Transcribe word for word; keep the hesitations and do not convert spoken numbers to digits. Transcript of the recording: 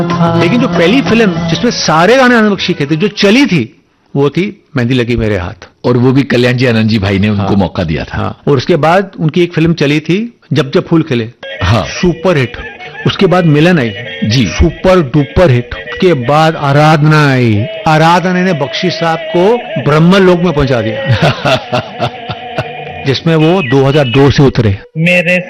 लेकिन जो पहली फिल्म जिसमें सारे गाने आनंद बख्शी के थे, जो चली थी, वो थी मेहंदी लगी मेरे हाथ। और वो भी कल्याण जी आनंद जी भाई ने उनको हाँ, मौका दिया था। हाँ, और उसके बाद उनकी एक फिल्म चली थी जब जब फूल खिले, हाँ, सुपर हिट। उसके बाद मिलन आई जी, सुपर डुपर हिट। उसके बाद आराधना आई, आराधना ने बख्शी साहब को ब्रह्म लोक में पहुंचा दिया जिसमें वो दो हज़ार दो से उतरे। मेरे